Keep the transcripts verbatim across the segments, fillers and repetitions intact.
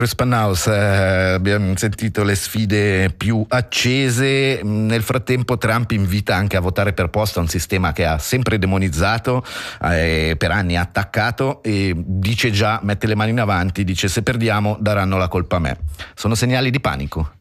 Spanhaus, eh, abbiamo sentito le sfide più accese. Nel frattempo Trump invita anche a votare per posta, un sistema che ha sempre demonizzato, eh, per anni ha attaccato, e dice già, mette le mani in avanti, dice: se perdiamo daranno la colpa a me. Sono segnali di panico?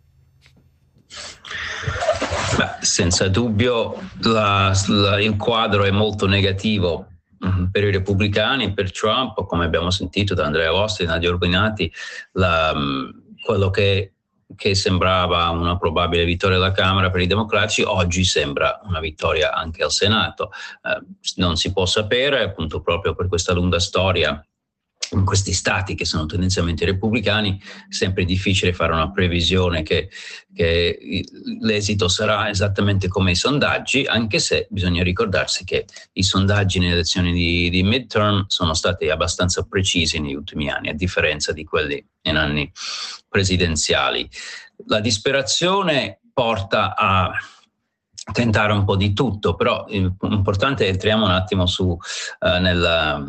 Beh, senza dubbio la, la, il quadro è molto negativo per i repubblicani, per Trump, come abbiamo sentito da Andrea Vosti e Nadia Urbinati. La, quello che, che sembrava una probabile vittoria alla Camera per i democratici oggi sembra una vittoria anche al Senato. Eh, non si può sapere, appunto, proprio per questa lunga storia in questi stati che sono tendenzialmente repubblicani. È sempre difficile fare una previsione che, che l'esito sarà esattamente come i sondaggi, anche se bisogna ricordarsi che i sondaggi nelle elezioni di, di midterm sono stati abbastanza precisi negli ultimi anni, a differenza di quelli in anni presidenziali. La disperazione porta a tentare un po' di tutto, però l'importante è entriamo un attimo su uh, nella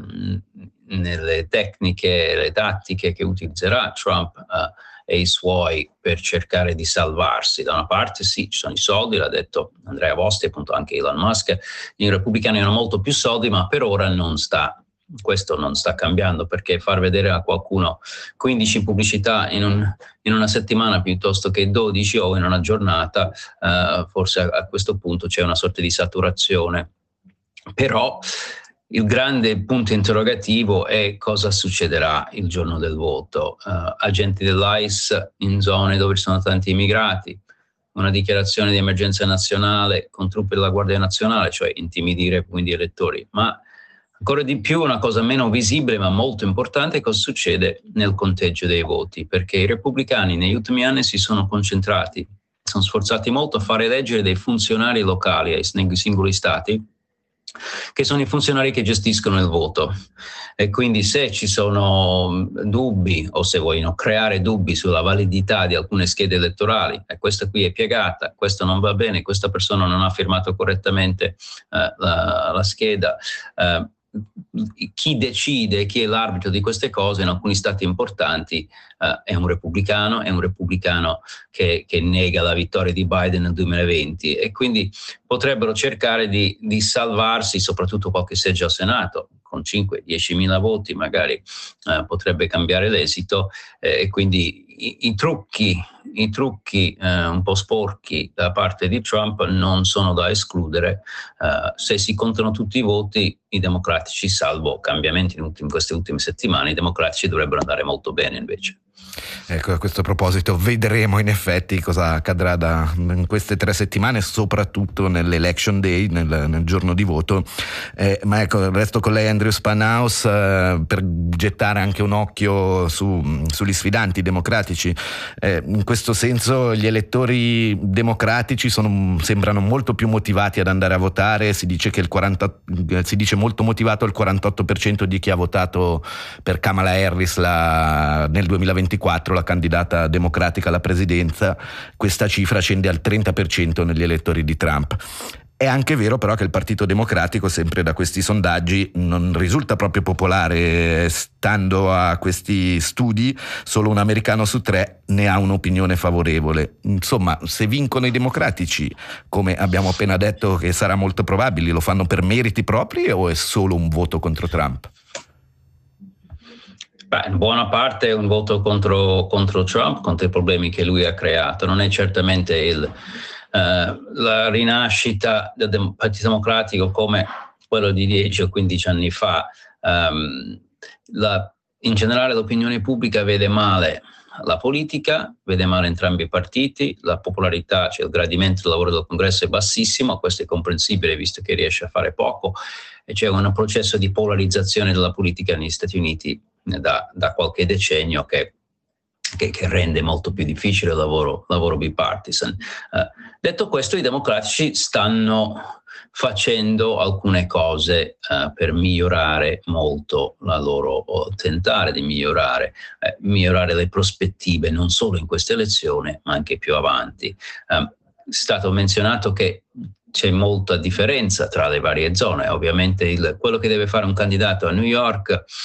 nelle tecniche, le tattiche che utilizzerà Trump uh, e i suoi per cercare di salvarsi. Da una parte sì, ci sono i soldi, l'ha detto Andrea Vosti, appunto anche Elon Musk, i repubblicani hanno molto più soldi, ma per ora non sta, questo non sta cambiando, perché far vedere a qualcuno quindici pubblicità in, un, in una settimana piuttosto che dodici o in una giornata, uh, forse a, a questo punto c'è una sorta di saturazione. Però il grande punto interrogativo è cosa succederà il giorno del voto. Uh, agenti dell'I C E in zone dove ci sono tanti immigrati, una dichiarazione di emergenza nazionale con truppe della Guardia Nazionale, cioè intimidire quindi gli elettori. Ma ancora di più, una cosa meno visibile ma molto importante, è cosa succede nel conteggio dei voti, perché i repubblicani negli ultimi anni si sono concentrati, sono sforzati molto a fare eleggere dei funzionari locali ai singoli stati, che sono i funzionari che gestiscono il voto, e quindi se ci sono dubbi o se vogliono creare dubbi sulla validità di alcune schede elettorali, e questa qui è piegata, questo non va bene, questa persona non ha firmato correttamente eh, la, la scheda, eh, chi decide, chi è l'arbitro di queste cose in alcuni stati importanti uh, è un repubblicano, è un repubblicano che, che nega la vittoria di Biden nel duemilaventi, e quindi potrebbero cercare di, di salvarsi soprattutto qualche seggio al Senato. Con cinque dieci mila voti magari uh, potrebbe cambiare l'esito, eh, e quindi i, i trucchi, i trucchi uh, un po' sporchi da parte di Trump non sono da escludere. Uh, se si contano tutti i voti, i democratici, salvo cambiamenti in, ultimi, in queste ultime settimane, i democratici dovrebbero andare molto bene invece. Ecco, a questo proposito vedremo in effetti cosa accadrà da, in queste tre settimane, soprattutto nell'election day, nel, nel giorno di voto. Eh, ma ecco, resto con lei, Andrew Spanhaus, eh, per gettare anche un occhio su, sugli sfidanti democratici. Eh, in questo senso gli elettori democratici sono, sembrano molto più motivati ad andare a votare. Si dice che il quaranta, si dice molto motivato il quarantotto per cento di chi ha votato per Kamala Harris la, nel duemilaventiquattro, la candidata democratica alla presidenza. Questa cifra scende al trenta per cento negli elettori di Trump. È anche vero però che il Partito Democratico, sempre da questi sondaggi, non risulta proprio popolare. Stando a questi studi, solo un americano su tre ne ha un'opinione favorevole. Insomma, se vincono i democratici, come abbiamo appena detto che sarà molto probabile, lo fanno per meriti propri o è solo un voto contro Trump? Beh, in buona parte è un voto contro, contro Trump, contro i problemi che lui ha creato. Non è certamente il, uh, la rinascita del Dem- Partito Democratico come quello di dieci o quindici anni fa. Um, la, in generale l'opinione pubblica vede male la politica, vede male entrambi i partiti, la popolarità, cioè il gradimento del lavoro del Congresso è bassissimo, questo è comprensibile visto che riesce a fare poco, e c'è un processo di polarizzazione della politica negli Stati Uniti Da, da qualche decennio che, che, che rende molto più difficile il lavoro, lavoro bipartisan. Uh, detto questo, i democratici stanno facendo alcune cose uh, per migliorare molto la loro, o tentare di migliorare, eh, migliorare le prospettive non solo in questa elezione ma anche più avanti. Uh, è stato menzionato che c'è molta differenza tra le varie zone. Ovviamente il, quello che deve fare un candidato a New York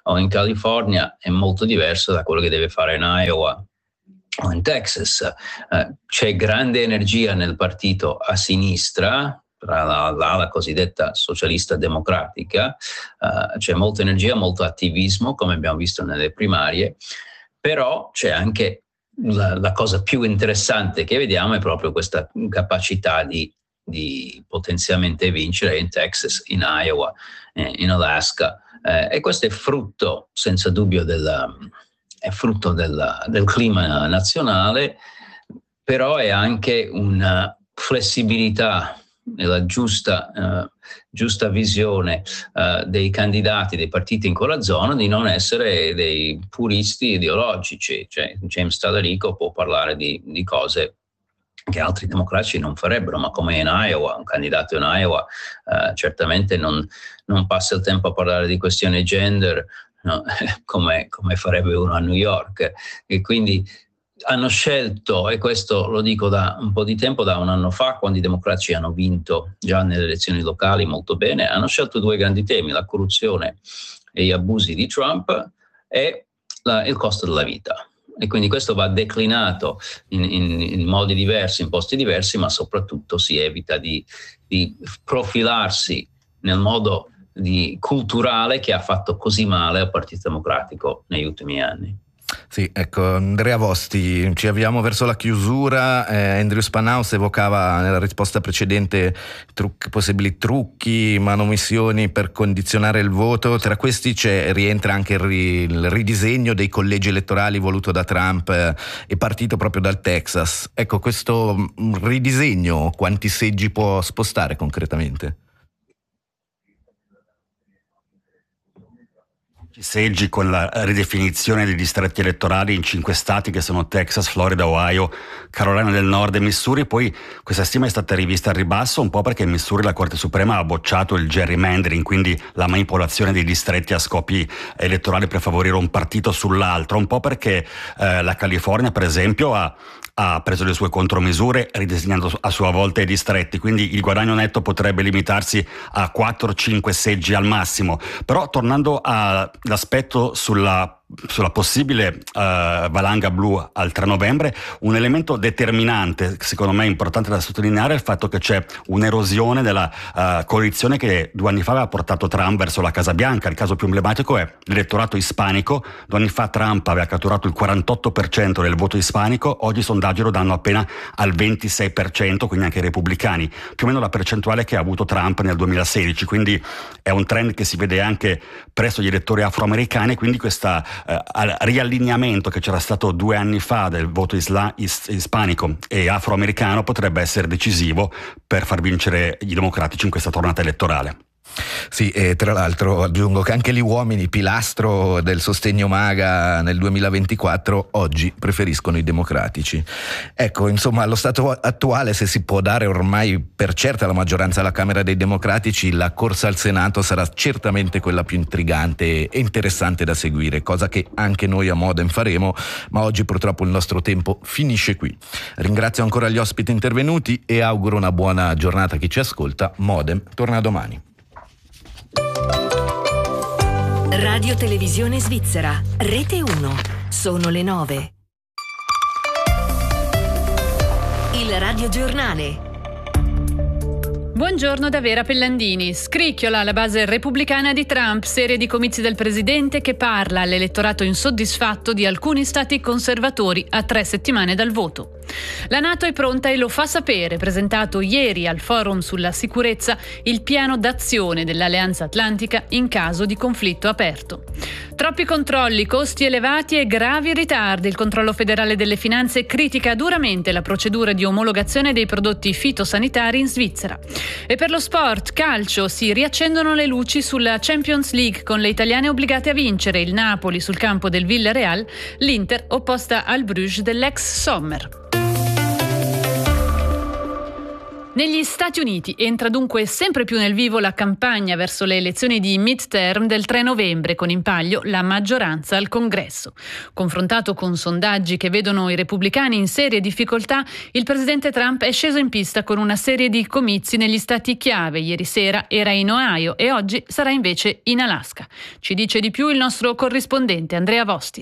o in California è molto diverso da quello che deve fare in Iowa o in Texas. Eh, c'è grande energia nel partito a sinistra, tra la, la, la cosiddetta socialista democratica, uh, c'è molta energia, molto attivismo, come abbiamo visto nelle primarie, però c'è anche la, la cosa più interessante che vediamo è proprio questa capacità di, di potenzialmente vincere in Texas, in Iowa, eh, in Alaska, eh, e questo è frutto, senza dubbio, della, è frutto della, del clima nazionale, però è anche una flessibilità nella giusta, uh, giusta visione uh, dei candidati, dei partiti in quella zona, di non essere dei puristi ideologici. Cioè, James Talarico può parlare di, di cose che altri democratici non farebbero, ma come in Iowa, un candidato in Iowa uh, certamente non, non passa il tempo a parlare di questioni gender, no? come, come farebbe uno a New York. E quindi hanno scelto, e questo lo dico da un po' di tempo, da un anno fa, quando i democratici hanno vinto già nelle elezioni locali molto bene, hanno scelto due grandi temi: la corruzione e gli abusi di Trump e la, il costo della vita. E quindi questo va declinato in, in, in modi diversi, in posti diversi, ma soprattutto si evita di, di profilarsi nel modo di, culturale che ha fatto così male al Partito Democratico negli ultimi anni. Sì, ecco, Andrea Vosti, ci avviamo verso la chiusura. eh, Andrew Spanhaus evocava nella risposta precedente truc, possibili trucchi, manomissioni per condizionare il voto. Tra questi c'è, rientra anche il, ri, il ridisegno dei collegi elettorali voluto da Trump eh, e partito proprio dal Texas. Ecco, questo ridisegno quanti seggi può spostare concretamente? Seggi con la ridefinizione dei distretti elettorali in cinque stati che sono Texas, Florida, Ohio, Carolina del Nord e Missouri. Poi questa stima è stata rivista al ribasso un po' perché in Missouri la Corte Suprema ha bocciato il gerrymandering, quindi la manipolazione dei distretti a scopi elettorali per favorire un partito sull'altro, un po' perché eh, la California per esempio ha ha preso le sue contromisure ridisegnando a sua volta i distretti, quindi il guadagno netto potrebbe limitarsi a quattro cinque seggi al massimo. Però tornando all'aspetto sulla sulla possibile uh, valanga blu al tre novembre, un elemento determinante, secondo me importante da sottolineare, è il fatto che c'è un'erosione della uh, coalizione che due anni fa aveva portato Trump verso la Casa Bianca. Il caso più emblematico è l'elettorato ispanico. Due anni fa Trump aveva catturato il quarantotto per cento del voto ispanico, oggi i sondaggi lo danno appena al ventisei per cento, quindi anche i repubblicani, più o meno la percentuale che ha avuto Trump nel duemilasedici, quindi è un trend che si vede anche presso gli elettori afroamericani, quindi questa Uh, al riallineamento che c'era stato due anni fa del voto isla- is- ispanico e afroamericano potrebbe essere decisivo per far vincere i democratici in questa tornata elettorale. Sì, e tra l'altro aggiungo che anche gli uomini pilastro del sostegno MAGA nel duemilaventiquattro oggi preferiscono i democratici. Ecco, insomma, allo stato attuale, se si può dare ormai per certa la maggioranza alla Camera dei Democratici, la corsa al Senato sarà certamente quella più intrigante e interessante da seguire, cosa che anche noi a Modem faremo, ma oggi purtroppo il nostro tempo finisce qui. Ringrazio ancora gli ospiti intervenuti e auguro una buona giornata a chi ci ascolta. Modem torna domani. Radio Televisione Svizzera, Rete uno, sono le nove. Il Radio Giornale. Buongiorno da Vera Pellandini. Scricchiola la base repubblicana di Trump, serie di comizi del presidente che parla all'elettorato insoddisfatto di alcuni stati conservatori a tre settimane dal voto. La NATO è pronta e lo fa sapere, presentato ieri al forum sulla sicurezza il piano d'azione dell'Alleanza Atlantica in caso di conflitto aperto. Troppi controlli, costi elevati e gravi ritardi. Il controllo federale delle finanze critica duramente la procedura di omologazione dei prodotti fitosanitari in Svizzera. E per lo sport, calcio, si riaccendono le luci sulla Champions League con le italiane obbligate a vincere, il Napoli sul campo del Villarreal, l'Inter opposta al Bruges dell'ex Sommer. Negli Stati Uniti entra dunque sempre più nel vivo la campagna verso le elezioni di midterm del tre novembre, con in palio la maggioranza al Congresso. Confrontato con sondaggi che vedono i repubblicani in serie difficoltà, il presidente Trump è sceso in pista con una serie di comizi negli stati chiave. Ieri sera era in Ohio e oggi sarà invece in Alaska. Ci dice di più il nostro corrispondente Andrea Vosti.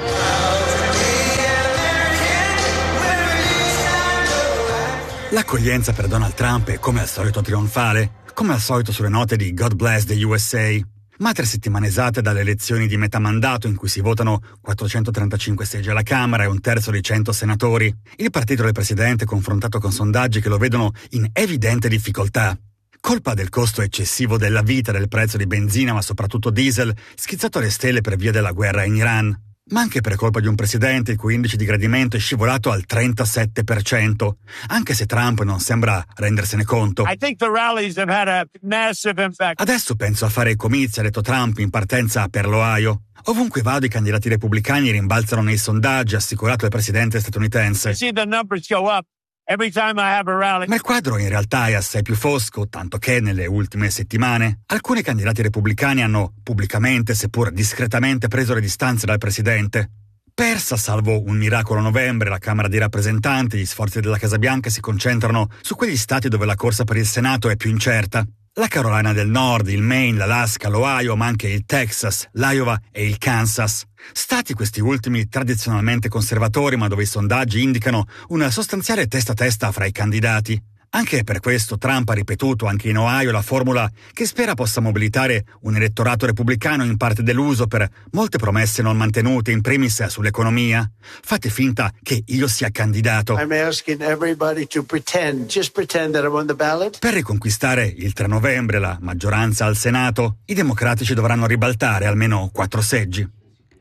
L'accoglienza per Donald Trump è come al solito trionfale, come al solito sulle note di God Bless the U S A. Ma tre settimane esatte dalle elezioni di metà mandato in cui si votano quattrocentotrentacinque seggi alla Camera e un terzo di cento senatori, il partito del presidente è confrontato con sondaggi che lo vedono in evidente difficoltà. Colpa del costo eccessivo della vita, del prezzo di benzina ma soprattutto diesel, schizzato alle stelle per via della guerra in Iran. Ma anche per colpa di un presidente il cui indice di gradimento è scivolato al trentasette per cento, anche se Trump non sembra rendersene conto. I think the rallies have had a massive impact. Adesso penso a fare i comizi, ha detto Trump in partenza per l'Ohio. Ovunque vado i candidati repubblicani rimbalzano nei sondaggi, ha assicurato il presidente statunitense. I see the numbers go up every time I have a rally. Ma il quadro in realtà è assai più fosco, tanto che nelle ultime settimane alcuni candidati repubblicani hanno pubblicamente, seppur discretamente, preso le distanze dal presidente. Persa, salvo un miracolo a novembre, la Camera dei rappresentanti, gli sforzi della Casa Bianca si concentrano su quegli stati dove la corsa per il Senato è più incerta. La Carolina del Nord, il Maine, l'Alaska, l'Ohio, ma anche il Texas, l'Iowa e il Kansas. Stati questi ultimi tradizionalmente conservatori, ma dove i sondaggi indicano una sostanziale testa a testa fra i candidati. Anche per questo Trump ha ripetuto anche in Ohio la formula che spera possa mobilitare un elettorato repubblicano in parte deluso per molte promesse non mantenute, in primis sull'economia. Fate finta che io sia candidato. I'm asking everybody to pretend, just pretend that I'm on the ballot. Per riconquistare il tre novembre la maggioranza al Senato, i democratici dovranno ribaltare almeno quattro seggi.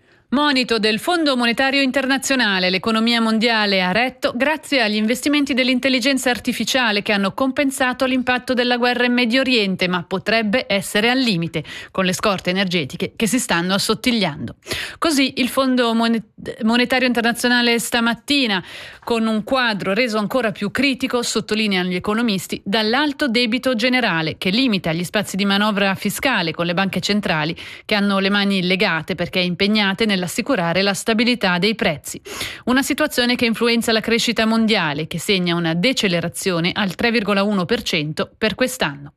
Monito del Fondo Monetario Internazionale, l'economia mondiale ha retto grazie agli investimenti dell'intelligenza artificiale che hanno compensato l'impatto della guerra in Medio Oriente, ma potrebbe essere al limite con le scorte energetiche che si stanno assottigliando. Così il Fondo Monetario Internazionale stamattina, con un quadro reso ancora più critico, sottolineano gli economisti, dall'alto debito generale che limita gli spazi di manovra fiscale con le banche centrali che hanno le mani legate perché impegnate nel nell'assicurare la stabilità dei prezzi. Una situazione che influenza la crescita mondiale, che segna una decelerazione al tre virgola uno per cento per quest'anno.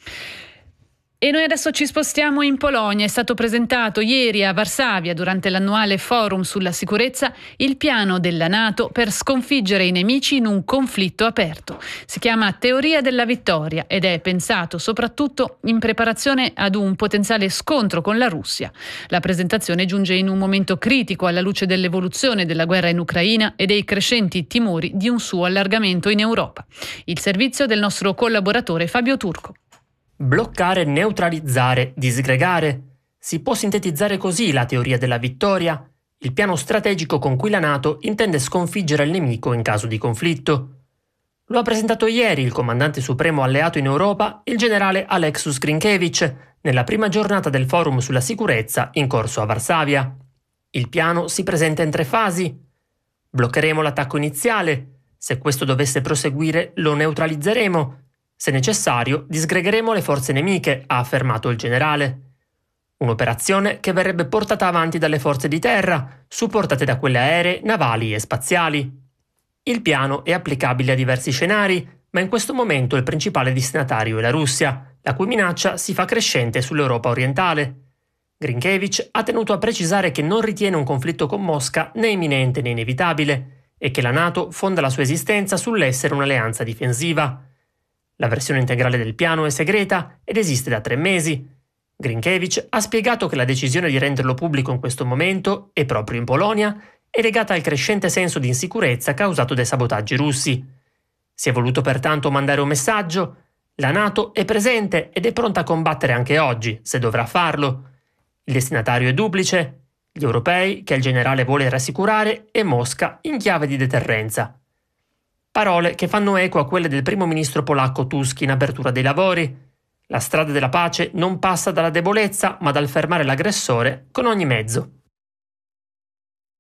E noi adesso ci spostiamo in Polonia. È stato presentato ieri a Varsavia, durante l'annuale forum sulla sicurezza, il piano della NATO per sconfiggere i nemici in un conflitto aperto. Si chiama Teoria della vittoria ed è pensato soprattutto in preparazione ad un potenziale scontro con la Russia. La presentazione giunge in un momento critico alla luce dell'evoluzione della guerra in Ucraina e dei crescenti timori di un suo allargamento in Europa. Il servizio del nostro collaboratore Fabio Turco. Bloccare, neutralizzare, disgregare. Si può sintetizzare così la teoria della vittoria, il piano strategico con cui la NATO intende sconfiggere il nemico in caso di conflitto. Lo ha presentato ieri il comandante supremo alleato in Europa, il generale Aleksus Grynkevich, nella prima giornata del forum sulla sicurezza in corso a Varsavia. Il piano si presenta in tre fasi. Bloccheremo l'attacco iniziale. Se questo dovesse proseguire, lo neutralizzeremo. Se necessario, disgregheremo le forze nemiche, ha affermato il generale. Un'operazione che verrebbe portata avanti dalle forze di terra, supportate da quelle aeree, navali e spaziali. Il piano è applicabile a diversi scenari, ma in questo momento il principale destinatario è la Russia, la cui minaccia si fa crescente sull'Europa orientale. Grynkevich ha tenuto a precisare che non ritiene un conflitto con Mosca né imminente né inevitabile e che la NATO fonda la sua esistenza sull'essere un'alleanza difensiva. La versione integrale del piano è segreta ed esiste da tre mesi. Grynkevich ha spiegato che la decisione di renderlo pubblico in questo momento, e proprio in Polonia, è legata al crescente senso di insicurezza causato dai sabotaggi russi. Si è voluto pertanto mandare un messaggio: la NATO è presente ed è pronta a combattere anche oggi, se dovrà farlo. Il destinatario è duplice: gli europei, che il generale vuole rassicurare, e Mosca in chiave di deterrenza. Parole che fanno eco a quelle del primo ministro polacco Tusk in apertura dei lavori. La strada della pace non passa dalla debolezza, ma dal fermare l'aggressore con ogni mezzo.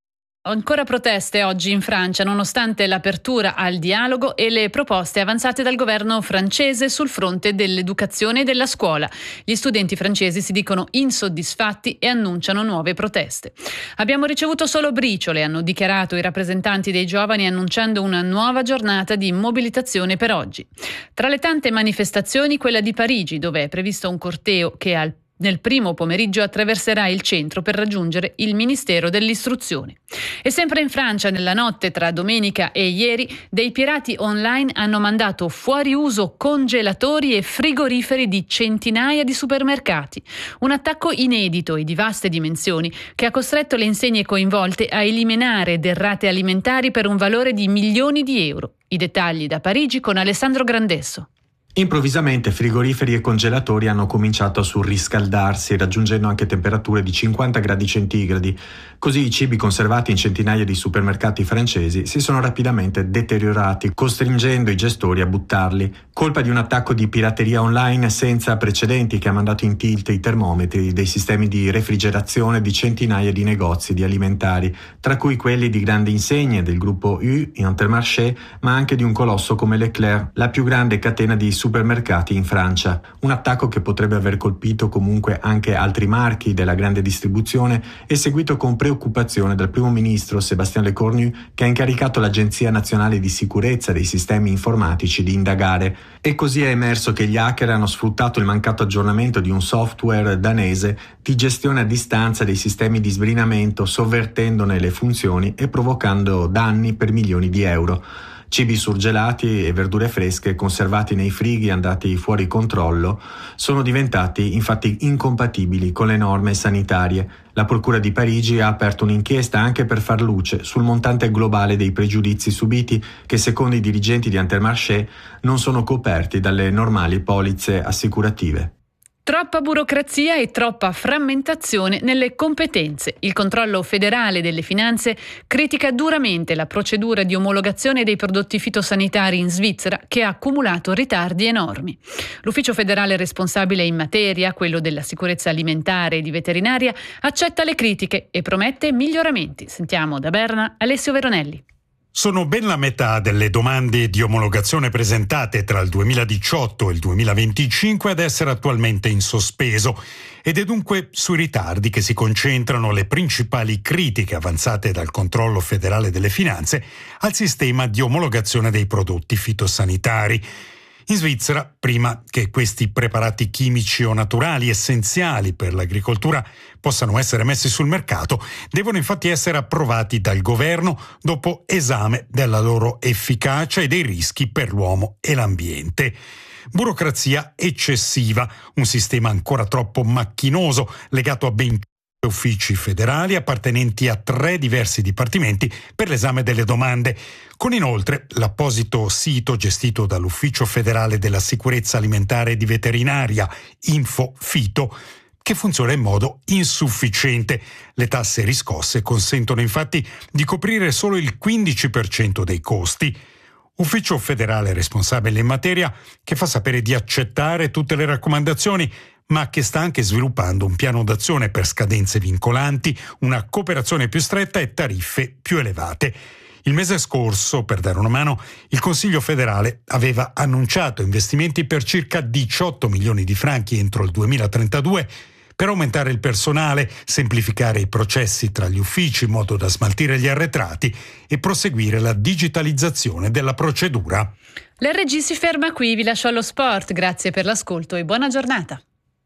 Ancora proteste oggi in Francia, nonostante l'apertura al dialogo e le proposte avanzate dal governo francese sul fronte dell'educazione e della scuola. Gli studenti francesi si dicono insoddisfatti e annunciano nuove proteste. Abbiamo ricevuto solo briciole, hanno dichiarato i rappresentanti dei giovani, annunciando una nuova giornata di mobilitazione per oggi. Tra le tante manifestazioni, quella di Parigi, dove è previsto un corteo che al Nel primo pomeriggio attraverserà il centro per raggiungere il Ministero dell'Istruzione. E sempre in Francia, nella notte tra domenica e ieri, dei pirati online hanno mandato fuori uso congelatori e frigoriferi di centinaia di supermercati. Un attacco inedito e di vaste dimensioni che ha costretto le insegne coinvolte a eliminare derrate alimentari per un valore di milioni di euro. I dettagli da Parigi con Alessandro Grandesso. Improvvisamente frigoriferi e congelatori hanno cominciato a surriscaldarsi, raggiungendo anche temperature di cinquanta gradi centigradi. Così i cibi conservati in centinaia di supermercati francesi si sono rapidamente deteriorati, costringendo i gestori a buttarli. Colpa di un attacco di pirateria online senza precedenti che ha mandato in tilt i termometri dei sistemi di refrigerazione di centinaia di negozi di alimentari, tra cui quelli di grandi insegne del gruppo U, Intermarché, ma anche di un colosso come Leclerc, la più grande catena di supermercati in Francia. Un attacco che potrebbe aver colpito comunque anche altri marchi della grande distribuzione e seguito con preoccupazione dal primo ministro Sébastien Lecornu, che ha incaricato l'Agenzia Nazionale di Sicurezza dei Sistemi Informatici di indagare. E così è emerso che gli hacker hanno sfruttato il mancato aggiornamento di un software danese di gestione a distanza dei sistemi di sbrinamento, sovvertendone le funzioni e provocando danni per milioni di euro. Cibi surgelati e verdure fresche conservati nei frighi andati fuori controllo sono diventati infatti incompatibili con le norme sanitarie. La Procura di Parigi ha aperto un'inchiesta anche per far luce sul montante globale dei pregiudizi subiti che, secondo i dirigenti di Intermarché, non sono coperti dalle normali polizze assicurative. Troppa burocrazia e troppa frammentazione nelle competenze. Il controllo federale delle finanze critica duramente la procedura di omologazione dei prodotti fitosanitari in Svizzera, che ha accumulato ritardi enormi. L'ufficio federale responsabile in materia, quello della sicurezza alimentare e di veterinaria, accetta le critiche e promette miglioramenti. Sentiamo da Berna Alessio Veronelli. Sono ben la metà delle domande di omologazione presentate tra il duemiladiciotto e il duemilaventicinque ad essere attualmente in sospeso, ed è dunque sui ritardi che si concentrano le principali critiche avanzate dal controllo federale delle finanze al sistema di omologazione dei prodotti fitosanitari. In Svizzera, prima che questi preparati chimici o naturali essenziali per l'agricoltura possano essere messi sul mercato, devono infatti essere approvati dal governo dopo esame della loro efficacia e dei rischi per l'uomo e l'ambiente. Burocrazia eccessiva, un sistema ancora troppo macchinoso, legato a ben uffici federali appartenenti a tre diversi dipartimenti per l'esame delle domande, con inoltre l'apposito sito gestito dall'Ufficio federale della sicurezza alimentare e di veterinaria, InfoFito, che funziona in modo insufficiente. Le tasse riscosse consentono infatti di coprire solo il quindici per cento dei costi. Ufficio federale responsabile in materia che fa sapere di accettare tutte le raccomandazioni, ma che sta anche sviluppando un piano d'azione per scadenze vincolanti, una cooperazione più stretta e tariffe più elevate. Il mese scorso, per dare una mano, il Consiglio federale aveva annunciato investimenti per circa diciotto milioni di franchi entro il duemilatrentadue per aumentare il personale, semplificare i processi tra gli uffici in modo da smaltire gli arretrati e proseguire la digitalizzazione della procedura. L'R G si ferma qui, vi lascio allo sport. Grazie per l'ascolto e buona giornata.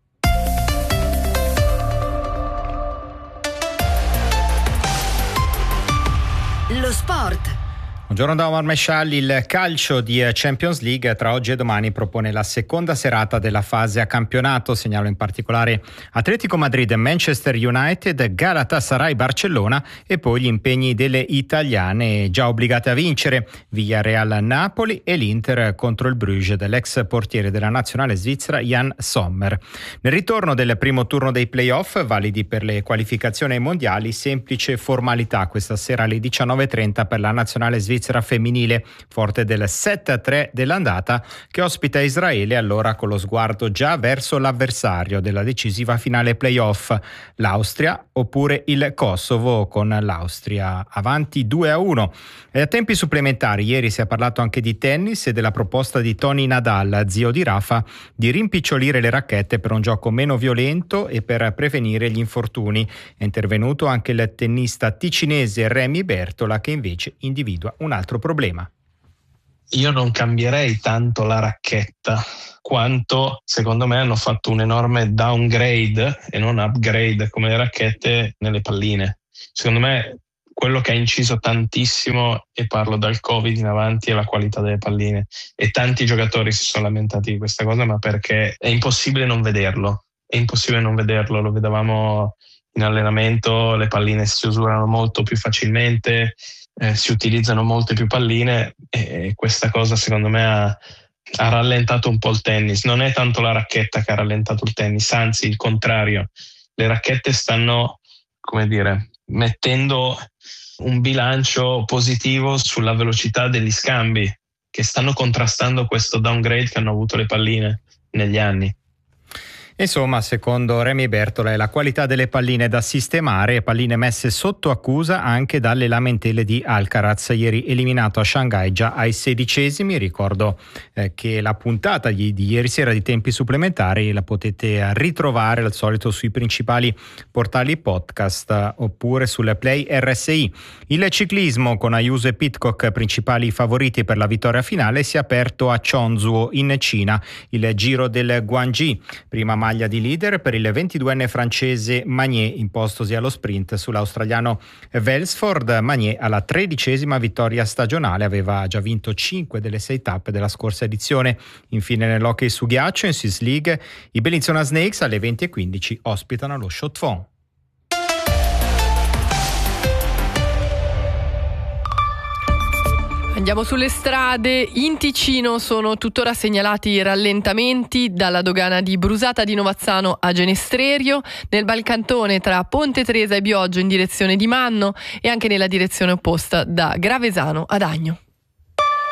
Lo sport. Buongiorno da Omar Mescialli. Il calcio di Champions League tra oggi e domani propone la seconda serata della fase a campionato. Segnalo in particolare Atletico Madrid, Manchester United, Galatasaray, Barcellona e poi gli impegni delle italiane già obbligate a vincere, Villarreal, Napoli e l'Inter contro il Bruges dell'ex portiere della nazionale svizzera Jan Sommer. Nel ritorno del primo turno dei playoff validi per le qualificazioni ai mondiali, semplice formalità questa sera alle diciannove e trenta per la nazionale svizzera Svizzera femminile, forte del sette a tre dell'andata, che ospita Israele, allora con lo sguardo già verso l'avversario della decisiva finale playoff, l'Austria oppure il Kosovo, con l'Austria avanti due a uno. E a tempi supplementari ieri si è parlato anche di tennis e della proposta di Tony Nadal, zio di Rafa, di rimpicciolire le racchette per un gioco meno violento e per prevenire gli infortuni. È intervenuto anche il tennista ticinese Remy Bertola, che invece individua un altro problema. Io non cambierei tanto la racchetta, quanto secondo me hanno fatto un enorme downgrade e non upgrade come le racchette nelle palline. Secondo me quello che ha inciso tantissimo, e parlo dal Covid in avanti, è la qualità delle palline, e tanti giocatori si sono lamentati di questa cosa, ma perché è impossibile non vederlo, è impossibile non vederlo, lo vedevamo in allenamento, le palline si usurano molto più facilmente, eh, si utilizzano molte più palline, e questa cosa secondo me ha, ha rallentato un po' il tennis. Non è tanto la racchetta che ha rallentato il tennis, anzi il contrario, le racchette stanno, come dire, mettendo un bilancio positivo sulla velocità degli scambi, che stanno contrastando questo downgrade che hanno avuto le palline negli anni. Insomma, secondo Remy Bertola è la qualità delle palline da sistemare, palline messe sotto accusa anche dalle lamentele di Alcaraz, ieri eliminato a Shanghai già ai sedicesimi. Ricordo eh, che la puntata di, di ieri sera di Tempi Supplementari la potete ritrovare al solito sui principali portali podcast oppure sulle Play R S I. Il ciclismo, con Ayuso e Pidcock principali favoriti per la vittoria finale, si è aperto a Chongzuo in Cina, il Giro del Guangxi, prima maglia di leader per il ventiduenne francese Magnier, impostosi allo sprint sull'australiano Welsford. Magnier alla tredicesima vittoria stagionale, aveva già vinto cinque delle sei tappe della scorsa edizione. Infine nell'hockey su ghiaccio in Swiss League i Bellinzona Snakes alle venti e quindici ospitano lo Chaux-de-Fonds. Andiamo sulle strade. In Ticino sono tuttora segnalati rallentamenti dalla dogana di Brusata di Novazzano a Genestrerio, nel Balcantone tra Ponte Tresa e Bioggio in direzione di Manno e anche nella direzione opposta da Gravesano ad Agno.